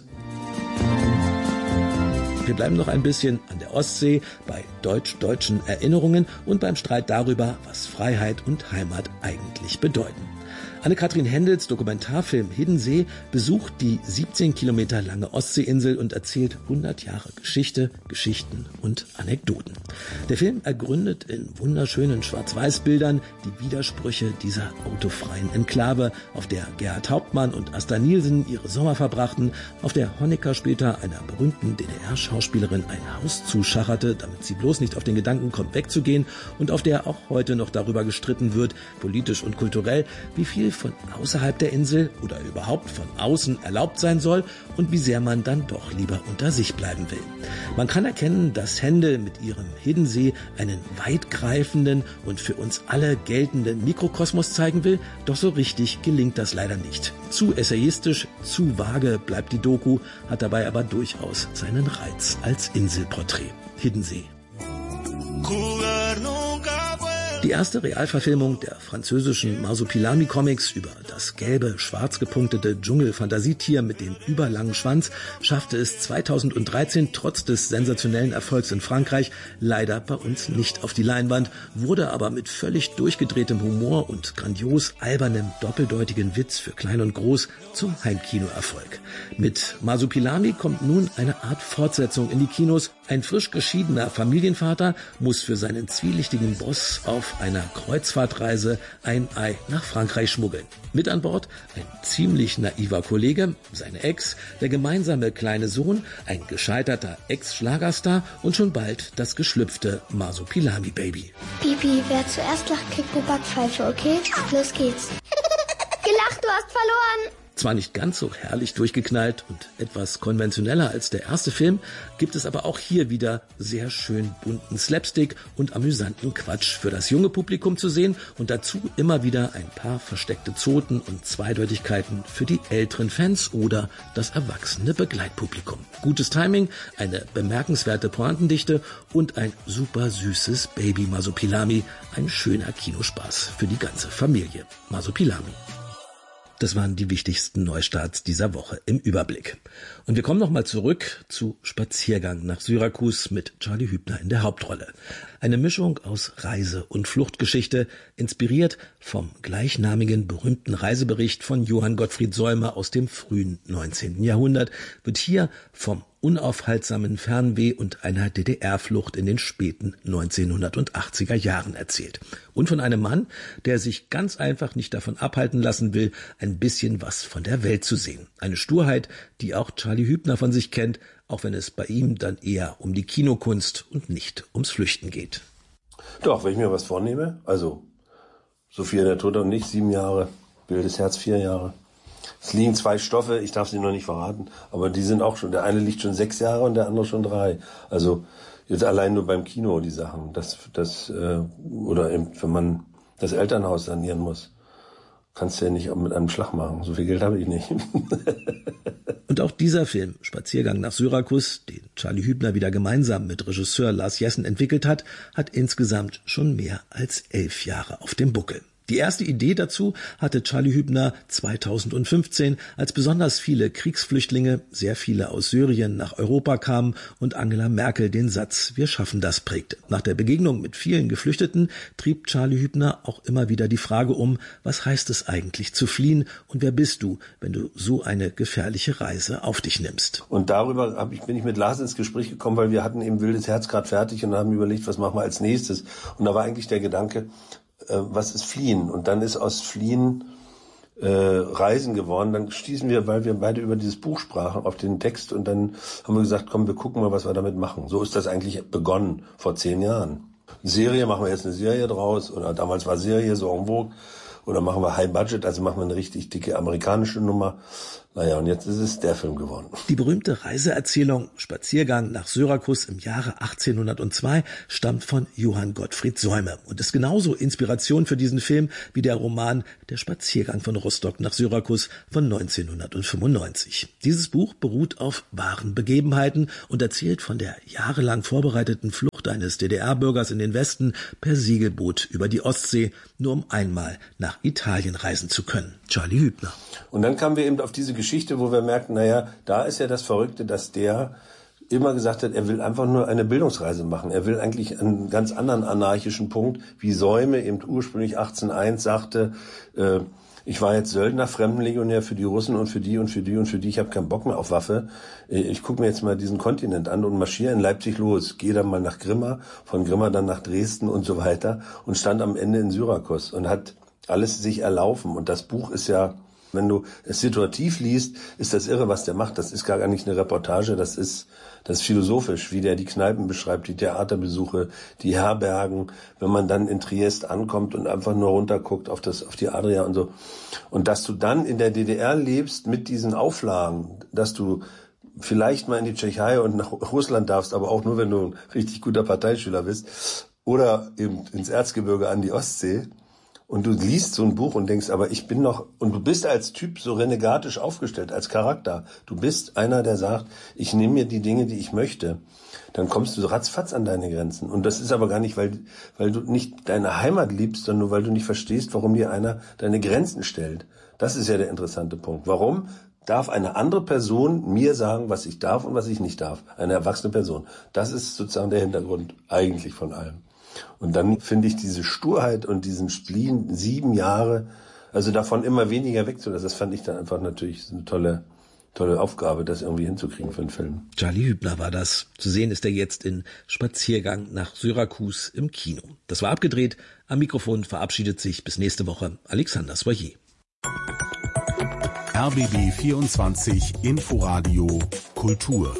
Wir bleiben noch ein bisschen an der Ostsee bei deutsch-deutschen Erinnerungen und beim Streit darüber, was Freiheit und Heimat eigentlich bedeuten. Anne-Kathrin Hendels Dokumentarfilm Hiddensee besucht die siebzehn Kilometer lange Ostseeinsel und erzählt hundert Jahre Geschichte, Geschichten und Anekdoten. Der Film ergründet in wunderschönen Schwarz-Weiß-Bildern die Widersprüche dieser autofreien Enklave, auf der Gerhard Hauptmann und Asta Nielsen ihre Sommer verbrachten, auf der Honecker später einer berühmten D D R-Schauspielerin ein Haus zuschacherte, damit sie bloß nicht auf den Gedanken kommt, wegzugehen, und auf der auch heute noch darüber gestritten wird, politisch und kulturell, wie viel von außerhalb der Insel oder überhaupt von außen erlaubt sein soll und wie sehr man dann doch lieber unter sich bleiben will. Man kann erkennen, dass Hendel mit ihrem Hiddensee einen weitgreifenden und für uns alle geltenden Mikrokosmos zeigen will, doch so richtig gelingt das leider nicht. Zu essayistisch, zu vage bleibt die Doku, hat dabei aber durchaus seinen Reiz als Inselporträt. Hiddensee. Die erste Realverfilmung der französischen Masopilami-Comics über das gelbe, schwarz gepunktete Dschungel-Fantasietier mit dem überlangen Schwanz schaffte es zweitausenddreizehn trotz des sensationellen Erfolgs in Frankreich leider bei uns nicht auf die Leinwand, wurde aber mit völlig durchgedrehtem Humor und grandios albernem, doppeldeutigen Witz für Klein und Groß zum Heimkinoerfolg. Mit Masopilami kommt nun eine Art Fortsetzung in die Kinos. Ein frisch geschiedener Familienvater muss für seinen zwielichtigen Boss auf einer Kreuzfahrtreise ein Ei nach Frankreich schmuggeln. Mit an Bord ein ziemlich naiver Kollege, seine Ex, der gemeinsame kleine Sohn, ein gescheiterter Ex-Schlagerstar und schon bald das geschlüpfte Masopilami-Baby. Pipi, wer zuerst lacht, kriegt eine Backpfeife, okay? Los geht's. Gelacht, du hast verloren! Zwar nicht ganz so herrlich durchgeknallt und etwas konventioneller als der erste Film, gibt es aber auch hier wieder sehr schön bunten Slapstick und amüsanten Quatsch für das junge Publikum zu sehen und dazu immer wieder ein paar versteckte Zoten und Zweideutigkeiten für die älteren Fans oder das erwachsene Begleitpublikum. Gutes Timing, eine bemerkenswerte Pointendichte und ein super süßes Baby Masopilami, ein schöner Kinospaß für die ganze Familie. Masopilami. Das waren die wichtigsten Neustarts dieser Woche im Überblick. Und wir kommen nochmal zurück zu Spaziergang nach Syrakus mit Charlie Hübner in der Hauptrolle. Eine Mischung aus Reise- und Fluchtgeschichte, inspiriert vom gleichnamigen berühmten Reisebericht von Johann Gottfried Säumer aus dem frühen neunzehnten Jahrhundert, wird hier vom unaufhaltsamen Fernweh und einer D D R-Flucht in den späten neunzehnhundertachtziger Jahren erzählt. Und von einem Mann, der sich ganz einfach nicht davon abhalten lassen will, ein bisschen was von der Welt zu sehen. Eine Sturheit, die auch Charlie Hübner von sich kennt, auch wenn es bei ihm dann eher um die Kinokunst und nicht ums Flüchten geht. Doch, wenn ich mir was vornehme, also Sophia der Tote und ich, sieben Jahre, Wildes Herz, vier Jahre. Es liegen zwei Stoffe, ich darf sie noch nicht verraten, aber die sind auch schon, der eine liegt schon sechs Jahre und der andere schon drei. Also jetzt allein nur beim Kino die Sachen, das, das äh, oder eben, wenn man das Elternhaus sanieren muss, kannst du ja nicht mit einem Schlag machen. So viel Geld habe ich nicht. Und auch dieser Film, Spaziergang nach Syrakus, den Charlie Hübner wieder gemeinsam mit Regisseur Lars Jessen entwickelt hat, hat insgesamt schon mehr als elf Jahre auf dem Buckel. Die erste Idee dazu hatte Charlie Hübner zweitausendfünfzehn, als besonders viele Kriegsflüchtlinge, sehr viele aus Syrien, nach Europa kamen und Angela Merkel den Satz "Wir schaffen das" prägte. Nach der Begegnung mit vielen Geflüchteten trieb Charlie Hübner auch immer wieder die Frage um, was heißt es eigentlich zu fliehen und wer bist du, wenn du so eine gefährliche Reise auf dich nimmst? Und darüber hab ich, bin ich mit Lars ins Gespräch gekommen, weil wir hatten eben Wildes Herz gerade fertig und haben überlegt, was machen wir als nächstes. Und da war eigentlich der Gedanke, was ist Fliehen? Und dann ist aus Fliehen äh, Reisen geworden. Dann stießen wir, weil wir beide über dieses Buch sprachen, auf den Text und dann haben wir gesagt, komm, wir gucken mal, was wir damit machen. So ist das eigentlich begonnen, vor zehn Jahren. Serie, machen wir jetzt eine Serie draus, oder damals war Serie so en vogue, oder machen wir High Budget, also machen wir eine richtig dicke amerikanische Nummer. Naja, und jetzt ist es der Film geworden. Die berühmte Reiseerzählung Spaziergang nach Syrakus im Jahre achtzehnhundertzwei stammt von Johann Gottfried Säumer und ist genauso Inspiration für diesen Film wie der Roman Der Spaziergang von Rostock nach Syrakus von neunzehnhundertfünfundneunzig. Dieses Buch beruht auf wahren Begebenheiten und erzählt von der jahrelang vorbereiteten Flucht eines D D R-Bürgers in den Westen per Segelboot über die Ostsee, nur um einmal nach Italien reisen zu können. Charlie Hübner. Und dann kamen wir eben auf diese Geschichte, wo wir merkten, naja, da ist ja das Verrückte, dass der immer gesagt hat, er will einfach nur eine Bildungsreise machen. Er will eigentlich einen ganz anderen anarchischen Punkt, wie Säume eben ursprünglich achtzehnhunderteins sagte, äh, ich war jetzt Söldner, Fremdenlegionär für die Russen und für die und für die und für die. Ich habe keinen Bock mehr auf Waffe. Ich gucke mir jetzt mal diesen Kontinent an und marschiere in Leipzig los. Gehe dann mal nach Grimma, von Grimma dann nach Dresden und so weiter und stand am Ende in Syrakus und hat alles sich erlaufen. Und das Buch ist ja, wenn du es situativ liest, ist das irre, was der macht. Das ist gar nicht eine Reportage, das ist das ist philosophisch, wie der die Kneipen beschreibt, die Theaterbesuche, die Herbergen, wenn man dann in Triest ankommt und einfach nur runterguckt auf das, auf die Adria und so. Und dass du dann in der D D R lebst mit diesen Auflagen, dass du vielleicht mal in die Tschechei und nach Russland darfst, aber auch nur, wenn du ein richtig guter Parteischüler bist, oder eben ins Erzgebirge an die Ostsee. Und du liest so ein Buch und denkst, aber ich bin noch, und du bist als Typ so renegatisch aufgestellt, als Charakter. Du bist einer, der sagt, ich nehme mir die Dinge, die ich möchte. Dann kommst du ratzfatz an deine Grenzen. Und das ist aber gar nicht, weil, weil du nicht deine Heimat liebst, sondern nur, weil du nicht verstehst, warum dir einer deine Grenzen stellt. Das ist ja der interessante Punkt. Warum darf eine andere Person mir sagen, was ich darf und was ich nicht darf? Eine erwachsene Person. Das ist sozusagen der Hintergrund eigentlich von allem. Und dann finde ich diese Sturheit und diesen Spleen, sieben Jahre, also davon immer weniger wegzulassen, das fand ich dann einfach natürlich eine tolle, tolle Aufgabe, das irgendwie hinzukriegen für einen Film. Charlie Hübner war das. Zu sehen ist er jetzt in Spaziergang nach Syrakus im Kino. Das war abgedreht. Am Mikrofon verabschiedet sich bis nächste Woche Alexander Soyer. R B B vierundzwanzig Inforadio Kultur.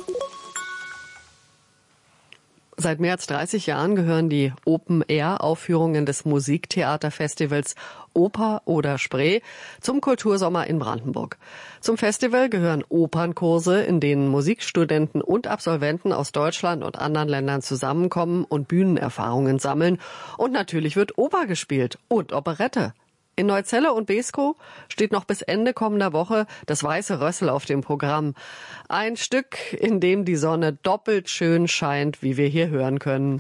Seit mehr als dreißig Jahren gehören die Open-Air-Aufführungen des Musiktheaterfestivals Oper oder Spree zum Kultursommer in Brandenburg. Zum Festival gehören Opernkurse, in denen Musikstudenten und Absolventen aus Deutschland und anderen Ländern zusammenkommen und Bühnenerfahrungen sammeln. Und natürlich wird Oper gespielt und Operette. In Neuzelle und Beeskow steht noch bis Ende kommender Woche das Weiße Rössel auf dem Programm. Ein Stück, in dem die Sonne doppelt schön scheint, wie wir hier hören können.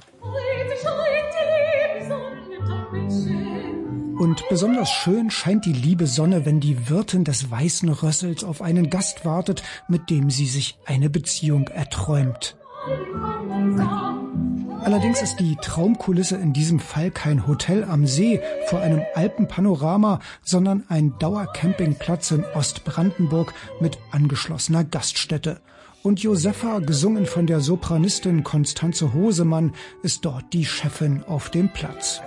Und besonders schön scheint die liebe Sonne, wenn die Wirtin des Weißen Rössels auf einen Gast wartet, mit dem sie sich eine Beziehung erträumt. Allerdings ist die Traumkulisse in diesem Fall kein Hotel am See vor einem Alpenpanorama, sondern ein Dauercampingplatz in Ostbrandenburg mit angeschlossener Gaststätte. Und Josefa, gesungen von der Sopranistin Constanze Hosemann, ist dort die Chefin auf dem Platz.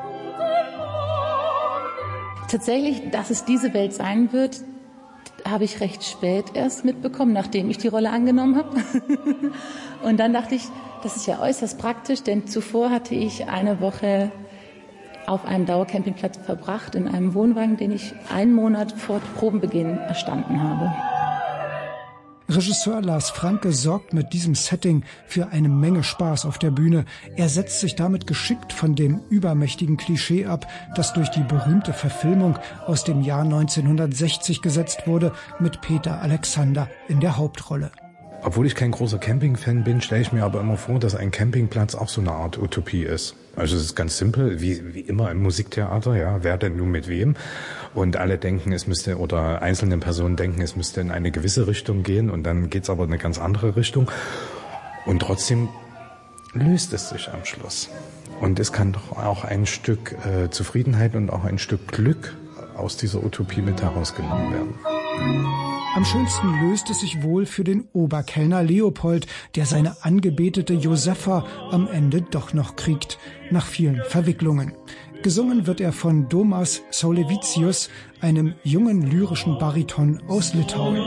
Tatsächlich, dass es diese Welt sein wird, habe ich recht spät erst mitbekommen, nachdem ich die Rolle angenommen habe. Und dann dachte ich, das ist ja äußerst praktisch, denn zuvor hatte ich eine Woche auf einem Dauercampingplatz verbracht, in einem Wohnwagen, den ich einen Monat vor Probenbeginn erstanden habe. Regisseur Lars Franke sorgt mit diesem Setting für eine Menge Spaß auf der Bühne. Er setzt sich damit geschickt von dem übermächtigen Klischee ab, das durch die berühmte Verfilmung aus dem Jahr neunzehnhundertsechzig gesetzt wurde, mit Peter Alexander in der Hauptrolle. Obwohl ich kein großer Camping-Fan bin, stelle ich mir aber immer vor, dass ein Campingplatz auch so eine Art Utopie ist. Also es ist ganz simpel, wie, wie immer im Musiktheater, ja, wer denn nun mit wem? Und alle denken, es müsste, oder einzelne Personen denken, es müsste in eine gewisse Richtung gehen und dann geht's aber in eine ganz andere Richtung. Und trotzdem löst es sich am Schluss. Und es kann doch auch ein Stück äh, Zufriedenheit und auch ein Stück Glück aus dieser Utopie mit herausgenommen werden. Am schönsten löst es sich wohl für den Oberkellner Leopold, der seine angebetete Josefa am Ende doch noch kriegt, nach vielen Verwicklungen. Gesungen wird er von Domas Saulevicius, einem jungen lyrischen Bariton aus Litauen.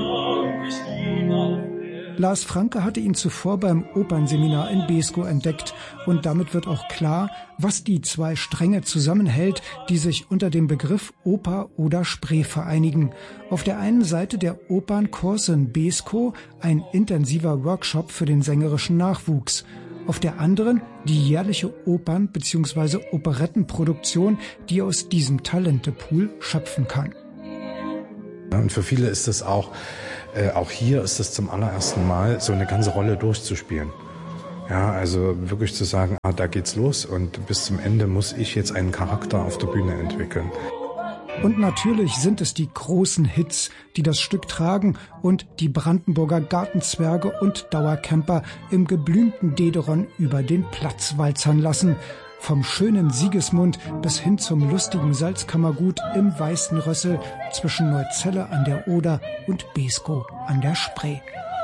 Lars Franke hatte ihn zuvor beim Opernseminar in Beeskow entdeckt und damit wird auch klar, was die zwei Stränge zusammenhält, die sich unter dem Begriff Oper oder Spree vereinigen. Auf der einen Seite der Opernkurs in Beeskow, ein intensiver Workshop für den sängerischen Nachwuchs. Auf der anderen die jährliche Opern- bzw. Operettenproduktion, die aus diesem Talentepool schöpfen kann. Und für viele ist es auch, äh, auch hier ist es zum allerersten Mal, so eine ganze Rolle durchzuspielen. Ja, also wirklich zu sagen, ah, da geht's los und bis zum Ende muss ich jetzt einen Charakter auf der Bühne entwickeln. Und natürlich sind es die großen Hits, die das Stück tragen und die Brandenburger Gartenzwerge und Dauercamper im geblümten Dederon über den Platz walzern lassen. vom schönen Sigismund bis hin zum lustigen Salzkammergut im Weißen Rössel zwischen Neuzelle an der Oder und Beeskow an der Spree.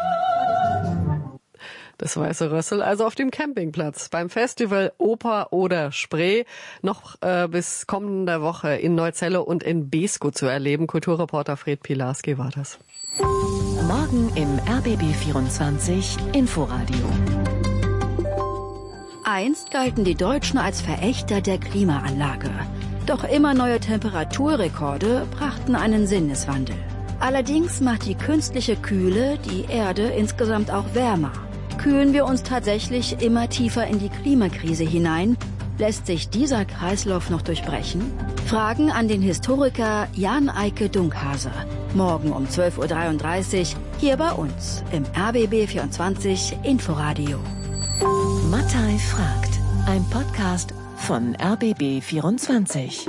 Das Weiße Rössel, also auf dem Campingplatz beim Festival Oper oder Spree, noch äh, bis kommende Woche in Neuzelle und in Beeskow zu erleben. Kulturreporter Fred Pilarski war das. Morgen im R B B vierundzwanzig Inforadio. Einst galten die Deutschen als Verächter der Klimaanlage. Doch immer neue Temperaturrekorde brachten einen Sinneswandel. Allerdings macht die künstliche Kühle die Erde insgesamt auch wärmer. Kühlen wir uns tatsächlich immer tiefer in die Klimakrise hinein? Lässt sich dieser Kreislauf noch durchbrechen? Fragen an den Historiker Jan Eike Dunkhase. Morgen um zwölf Uhr dreiunddreißig hier bei uns im R B B vierundzwanzig Inforadio. Mattei fragt. Ein Podcast von R B B vierundzwanzig.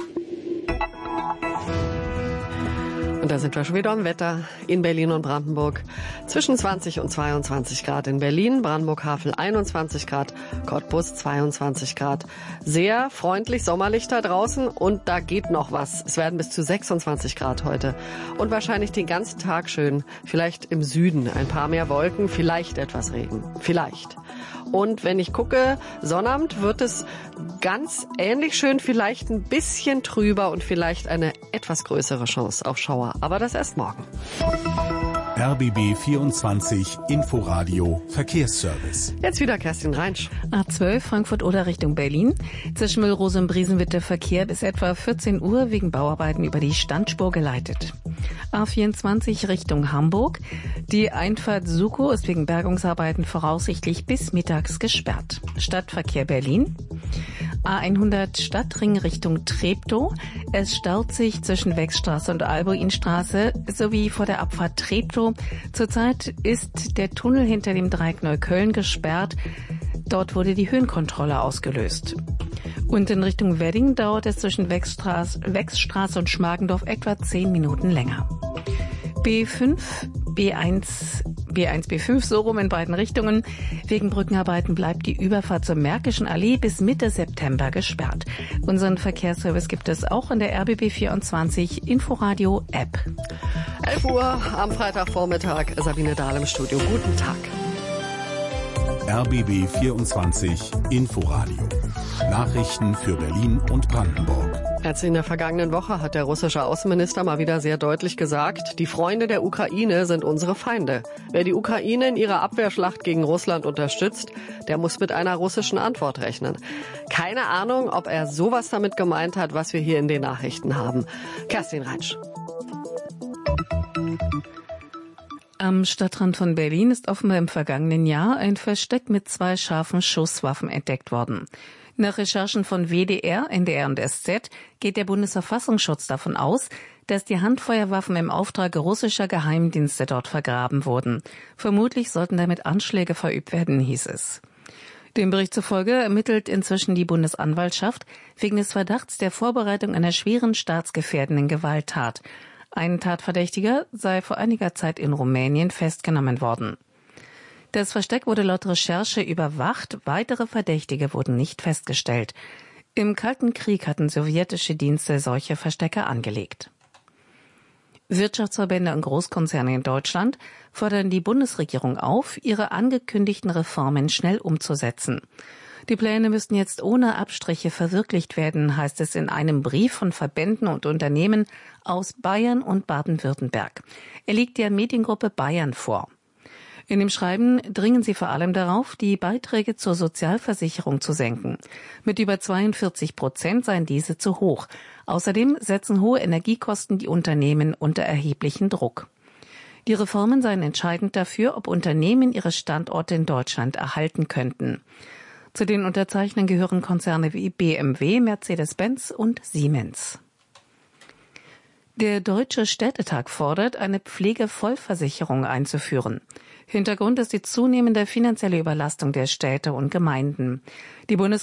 Und da sind wir schon wieder am Wetter in Berlin und Brandenburg. Zwischen zwanzig und zweiundzwanzig Grad in Berlin, Brandenburg-Havel einundzwanzig Grad, Cottbus zweiundzwanzig Grad. Sehr freundlich, sommerlich da draußen und da geht noch was. Es werden bis zu sechsundzwanzig Grad heute. Und wahrscheinlich den ganzen Tag schön. Vielleicht im Süden ein paar mehr Wolken, vielleicht etwas Regen. Vielleicht. Und wenn ich gucke, Sonnabend wird es ganz ähnlich schön, vielleicht ein bisschen trüber und vielleicht eine etwas größere Chance auf Schauer. Aber das erst morgen. R B B vierundzwanzig Inforadio Verkehrsservice. Jetzt wieder Kerstin Reinsch. A zwölf Frankfurt-Oder Richtung Berlin. Zwischen Müllrose und Briesenwitte Verkehr bis etwa vierzehn Uhr wegen Bauarbeiten über die Standspur geleitet. A vierundzwanzig Richtung Hamburg. Die Einfahrt Sukow ist wegen Bergungsarbeiten voraussichtlich bis mittags gesperrt. Stadtverkehr Berlin. A hundert Stadtring Richtung Treptow. Es staut sich zwischen Wechstraße und Albuinstraße sowie vor der Abfahrt Treptow. Zurzeit ist der Tunnel hinter dem Dreieck Neukölln gesperrt. Dort wurde die Höhenkontrolle ausgelöst. Und in Richtung Wedding dauert es zwischen Wechstraße, Wechstraße und Schmargendorf etwa zehn Minuten länger. B fünf, B eins, B eins, B fünf, so rum in beiden Richtungen. Wegen Brückenarbeiten bleibt die Überfahrt zur Märkischen Allee bis Mitte September gesperrt. Unseren Verkehrsservice gibt es auch in der R B B vierundzwanzig Inforadio App. elf Uhr am Freitagvormittag. Sabine Dahl im Studio. Guten Tag. R B B vierundzwanzig Inforadio. Nachrichten für Berlin und Brandenburg. Jetzt in der vergangenen Woche hat der russische Außenminister mal wieder sehr deutlich gesagt, die Freunde der Ukraine sind unsere Feinde. Wer die Ukraine in ihrer Abwehrschlacht gegen Russland unterstützt, der muss mit einer russischen Antwort rechnen. Keine Ahnung, ob er sowas damit gemeint hat, was wir hier in den Nachrichten haben. Kerstin Reinsch. Am Stadtrand von Berlin ist offenbar im vergangenen Jahr ein Versteck mit zwei scharfen Schusswaffen entdeckt worden. Nach Recherchen von W D R, N D R und S Z geht der Bundesverfassungsschutz davon aus, dass die Handfeuerwaffen im Auftrag russischer Geheimdienste dort vergraben wurden. Vermutlich sollten damit Anschläge verübt werden, hieß es. Dem Bericht zufolge ermittelt inzwischen die Bundesanwaltschaft wegen des Verdachts der Vorbereitung einer schweren staatsgefährdenden Gewalttat. Ein Tatverdächtiger sei vor einiger Zeit in Rumänien festgenommen worden. Das Versteck wurde laut Recherche überwacht, weitere Verdächtige wurden nicht festgestellt. Im Kalten Krieg hatten sowjetische Dienste solche Verstecke angelegt. Wirtschaftsverbände und Großkonzerne in Deutschland fordern die Bundesregierung auf, ihre angekündigten Reformen schnell umzusetzen. Die Pläne müssten jetzt ohne Abstriche verwirklicht werden, heißt es in einem Brief von Verbänden und Unternehmen aus Bayern und Baden-Württemberg. Er liegt der Mediengruppe Bayern vor. In dem Schreiben dringen sie vor allem darauf, die Beiträge zur Sozialversicherung zu senken. Mit über zweiundvierzig Prozent seien diese zu hoch. Außerdem setzen hohe Energiekosten die Unternehmen unter erheblichen Druck. Die Reformen seien entscheidend dafür, ob Unternehmen ihre Standorte in Deutschland erhalten könnten. Zu den Unterzeichnern gehören Konzerne wie B M W, Mercedes-Benz und Siemens. Der Deutsche Städtetag fordert, eine Pflegevollversicherung einzuführen. Hintergrund ist die zunehmende finanzielle Überlastung der Städte und Gemeinden. Die Bundes